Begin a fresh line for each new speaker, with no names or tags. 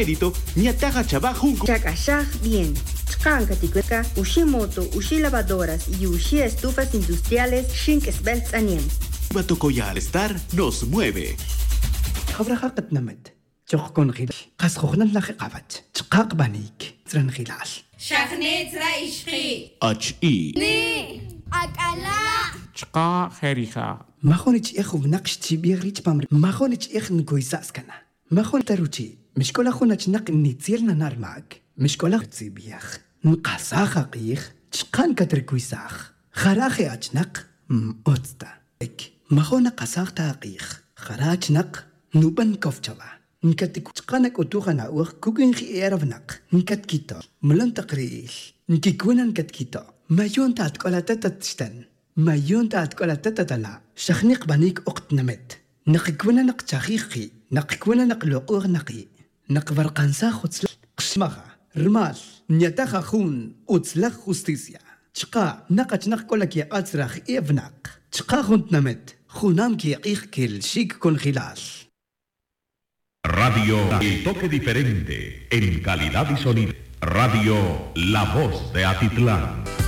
Mérito, ñataja chabajo.
Chakashaj bien. Chkanka tikueka, ushimoto, lavadoras y ushi estufas industriales, shink sbelts aniem.
Batocoya al estar nos mueve.
خبرها نمت جوخكون غيل قاس خوخنا نلاخي قابت تقاق بانيك ترن غيلال
شخنيت رايشخي
HE
ني أكلا
شقا خيريخا
ما خونيش اخو بنقش تيبيغريت بامر ما خونيش اخ نكويساس كنا ما خون تروتي مش كل اخونا تنق نيتيرنا نار معك مش كل اخو تسيبيخ نقاسا خقيخ تشقان كتركويساخ خراخي اتنق اوتستا ما خونا قاساخ تاقيخ خراج نق نوبن كوفجلا نكتك تقانك وتوخنا اوخ كوكين خي ايرفنق نكت كيتا ملن تقريل نكيكونا نكت كيتا ما يون تاتكولا تتتشتن ما يون تاتكولا تتتلا شخنيق بانيك اقت نمت نقكونا نق تاخيخي نقكونا نقلوقوغ نقي نقبر قنسا خوتسل قشمخا رمال نيتاخا خون اوتسلخ خوستيسيا تشقا نقت نقكولك يا اتسراخ ايفنق تشقا خونت نمت خونام كي يقيخ كل شيك كون خلال
Radio El Toque Diferente, en calidad y sonido. Radio La Voz de Atitlán.